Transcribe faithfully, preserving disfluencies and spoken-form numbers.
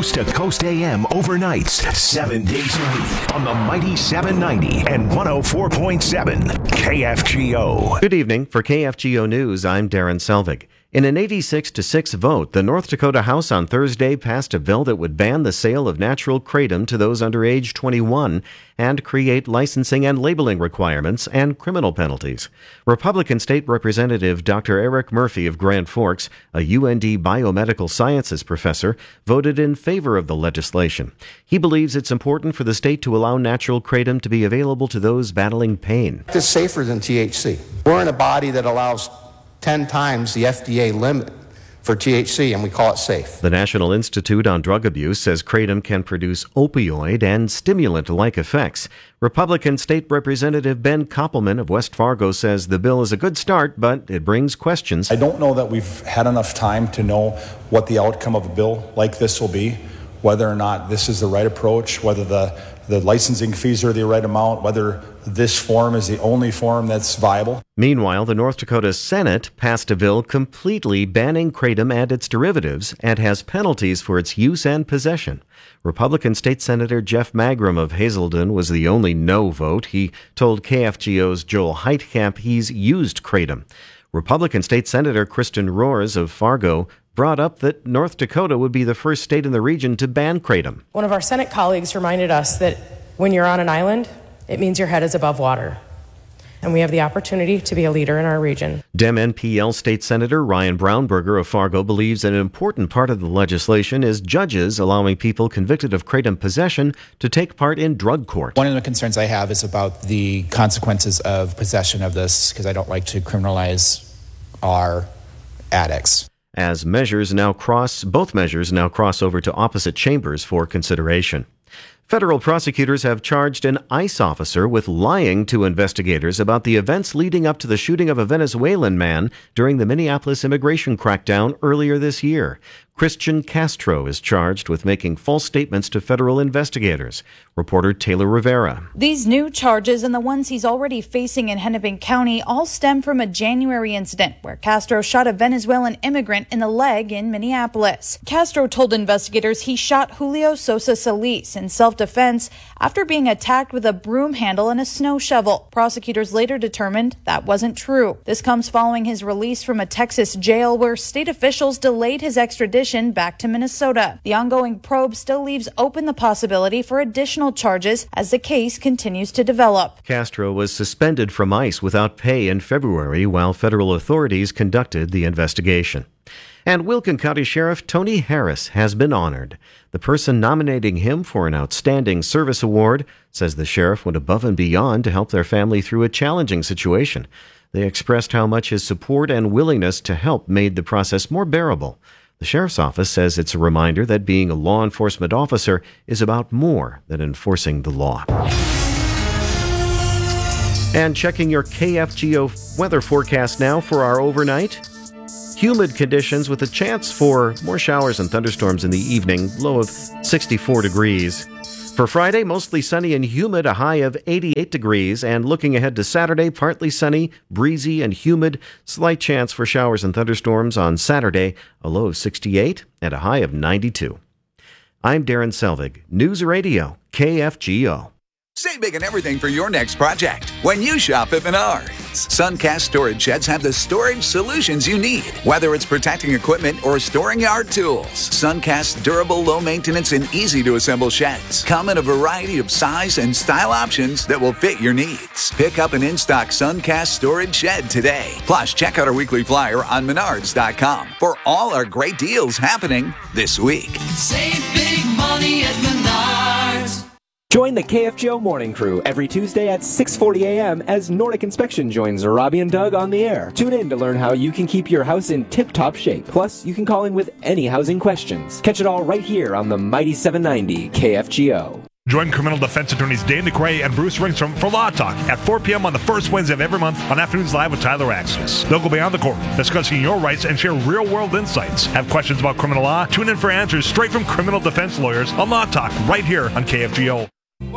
Coast to Coast A M overnights, seven days a week on the mighty seven ninety and one oh four point seven K F G O. Good evening. For K F G O News, I'm Darren Selvig. In an eighty-six to six vote, the North Dakota House on Thursday passed a bill that would ban the sale of natural kratom to those under age twenty-one and create licensing and labeling requirements and criminal penalties. Republican State Representative Doctor Eric Murphy of Grand Forks, a U N D biomedical sciences professor, voted in favor of the legislation. He believes it's important for the state to allow natural kratom to be available to those battling pain. It's safer than T H C. We're in a body that allows ten times the F D A limit for T H C, and we call it safe. The National Institute on Drug Abuse says kratom can produce opioid and stimulant-like effects. Republican State Representative Ben Koppelman of West Fargo says the bill is a good start, but it brings questions. I don't know that we've had enough time to know what the outcome of a bill like this will be, whether or not this is the right approach, whether the, the licensing fees are the right amount, whether this form is the only form that's viable. Meanwhile, the North Dakota Senate passed a bill completely banning kratom and its derivatives and has penalties for its use and possession. Republican State Senator Jeff Magrum of Hazelden was the only no vote. He told K F G O's Joel Heitkamp he's used kratom. Republican State Senator Kristen Roars of Fargo brought up that North Dakota would be the first state in the region to ban kratom. One of our Senate colleagues reminded us that when you're on an island, it means your head is above water. And we have the opportunity to be a leader in our region. Dem N P L State Senator Ryan Brownberger of Fargo believes an important part of the legislation is judges allowing people convicted of kratom possession to take part in drug court. One of the concerns I have is about the consequences of possession of this, because I don't like to criminalize our addicts. As measures now cross, both measures now cross over to opposite chambers for consideration. Federal prosecutors have charged an ICE officer with lying to investigators about the events leading up to the shooting of a Venezuelan man during the Minneapolis immigration crackdown earlier this year. Christian Castro is charged with making false statements to federal investigators. Reporter Taylor Rivera. These new charges and the ones he's already facing in Hennepin County all stem from a January incident where Castro shot a Venezuelan immigrant in the leg in Minneapolis. Castro told investigators he shot Julio Sosa Solis in self-defense after being attacked with a broom handle and a snow shovel. Prosecutors later determined that wasn't true. This comes following his release from a Texas jail where state officials delayed his extradition back to Minnesota. The ongoing probe still leaves open the possibility for additional charges as the case continues to develop. Castro was suspended from ICE without pay in February while federal authorities conducted the investigation. And Wilkin County Sheriff Tony Harris has been honored. The person nominating him for an Outstanding Service Award says the sheriff went above and beyond to help their family through a challenging situation. They expressed how much his support and willingness to help made the process more bearable. The sheriff's office says it's a reminder that being a law enforcement officer is about more than enforcing the law. And checking your K F G O weather forecast now for our overnight. Humid conditions with a chance for more showers and thunderstorms in the evening, low of sixty-four degrees. For Friday, mostly sunny and humid, a high of eighty-eight degrees. And looking ahead to Saturday, partly sunny, breezy and humid. Slight chance for showers and thunderstorms on Saturday, a low of sixty-eight and a high of ninety-two. I'm Darren Selvig, News Radio, K F G O. Save big on everything for your next project when you shop at Menards. Suncast storage sheds have the storage solutions you need, whether it's protecting equipment or storing yard tools. Suncast's durable, low maintenance, and easy to assemble sheds come in a variety of size and style options that will fit your needs. Pick up an in-stock Suncast storage shed today. Plus, check out our weekly flyer on menards dot com for all our great deals happening this week. Save big money at Menards. Join the K F G O Morning Crew every Tuesday at six forty a.m. as Nordic Inspection joins Robbie and Doug on the air. Tune in to learn how you can keep your house in tip-top shape. Plus, you can call in with any housing questions. Catch it all right here on the Mighty seven ninety K F G O. Join criminal defense attorneys Dave McRae and Bruce Ringstrom for Law Talk at four p.m. on the first Wednesday of every month on Afternoons Live with Tyler Axis. They'll go beyond the court, discussing your rights and share real-world insights. Have questions about criminal law? Tune in for answers straight from criminal defense lawyers on Law Talk right here on K F G O.